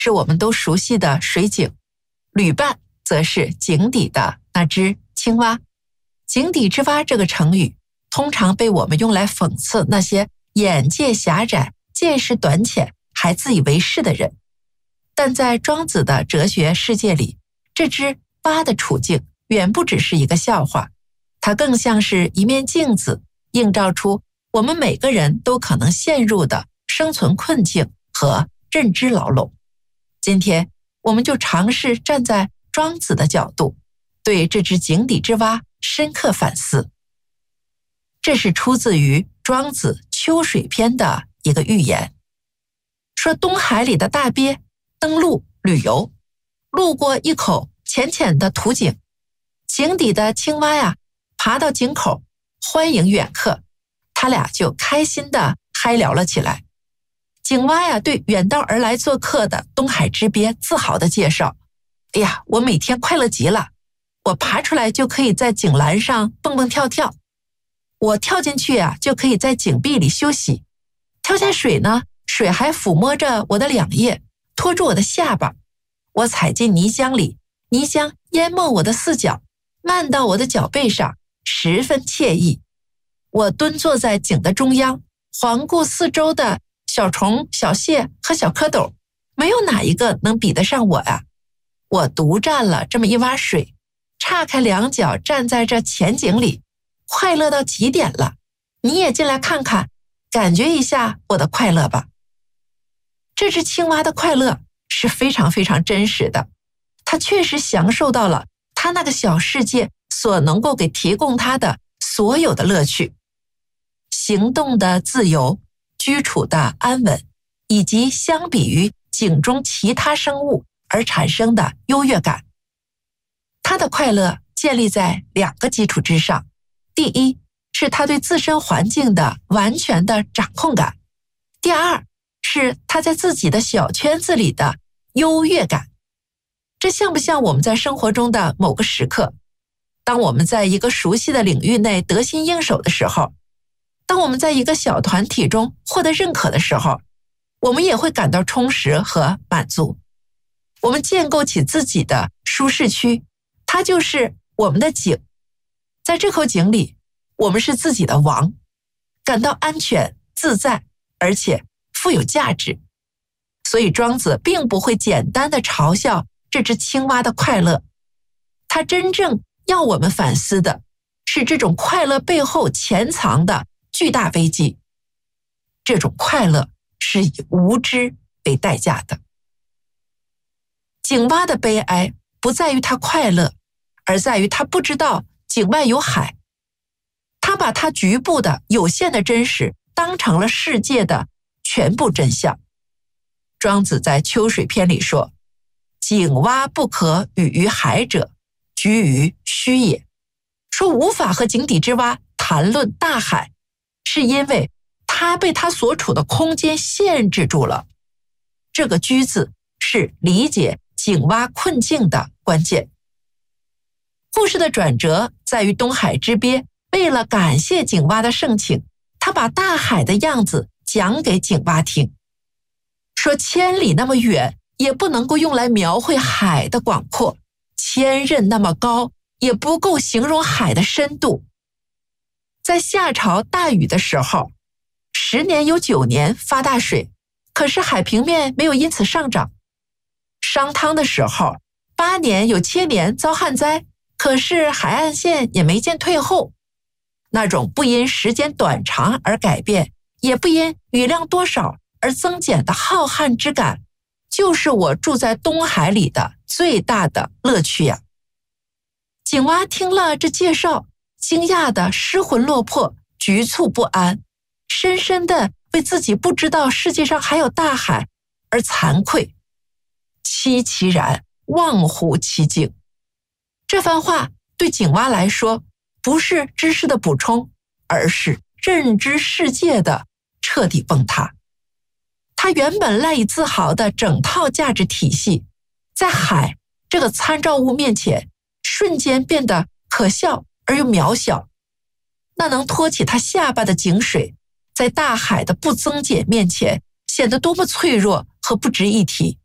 是我们都熟悉的水井，旅伴则是井底的那只青蛙。井底之蛙这个成语通常被我们用来讽刺那些眼界狭窄、见识短浅还自以为是的人。但在庄子的哲学世界里，这只蛙的处境远不只是一个笑话，它更像是一面镜子，映照出我们每个人都可能陷入的生存困境和认知牢笼。今天我们就尝试站在庄子的角度，对这只井底之蛙深刻反思。这是出自于庄子《秋水篇》的一个寓言，说东海里的大鳖登陆旅游，路过一口浅浅的土井，井底的青蛙呀，爬到井口欢迎远客，他俩就开心地嗨聊了起来。井蛙呀，对远道而来做客的东海之鳖自豪地介绍：哎呀，我每天快乐极了，我爬出来就可以在井栏上蹦蹦跳跳，我跳进去啊，就可以在井壁里休息，跳下水呢，水还抚摸着我的两腋，托住我的下巴，我踩进泥浆里，泥浆淹没我的四脚，漫到我的脚背上，十分惬意。我蹲坐在井的中央，环顾四周的小虫、小蟹和小蝌蚪，没有哪一个能比得上我呀。我独占了这么一洼水，岔开两脚站在这浅井里，快乐到极点了。你也进来看看，感觉一下我的快乐吧。这只青蛙的快乐是非常非常真实的，它确实享受到了它那个小世界所能够给提供它的所有的乐趣，行动的自由，居处的安稳，以及相比于井中其他生物而产生的优越感。它的快乐建立在两个基础之上，第一是它对自身环境的完全的掌控感，第二是它在自己的小圈子里的优越感。这像不像我们在生活中的某个时刻，当我们在一个熟悉的领域内得心应手的时候，当我们在一个小团体中获得认可的时候，我们也会感到充实和满足。我们建构起自己的舒适区，它就是我们的井。在这口井里，我们是自己的王，感到安全、自在，而且富有价值。所以庄子并不会简单地嘲笑这只青蛙的快乐，他真正要我们反思的是这种快乐背后潜藏的巨大危机。这种快乐是以无知为代价的。井蛙的悲哀不在于他快乐，而在于他不知道井外有海。他把他局部的有限的真实当成了世界的全部真相。庄子在《秋水篇》里说：井蛙不可与于海者，居于虚也。说无法和井底之蛙谈论大海，是因为他被他所处的空间限制住了。这个居字是理解井蛙困境的关键。故事的转折在于东海之鳖为了感谢井蛙的盛情，他把大海的样子讲给井蛙听，说千里那么远也不能够用来描绘海的广阔，千仞那么高也不够形容海的深度。在夏朝大雨的时候，10年有9年发大水，可是海平面没有因此上涨。商汤的时候，8年有7年遭旱灾，可是海岸线也没见退后。那种不因时间短长而改变，也不因雨量多少而增减的浩瀚之感，就是我住在东海里的最大的乐趣呀。井蛙听了这介绍，惊讶的失魂落魄，局促不安，深深的为自己不知道世界上还有大海而惭愧，凄其然，忘乎其境。这番话对井蛙来说，不是知识的补充，而是认知世界的彻底崩塌。他原本赖以自豪的整套价值体系，在海这个参照物面前，瞬间变得可笑而又渺小。那能托起他下巴的井水，在大海的不增减面前，显得多么脆弱和不值一提。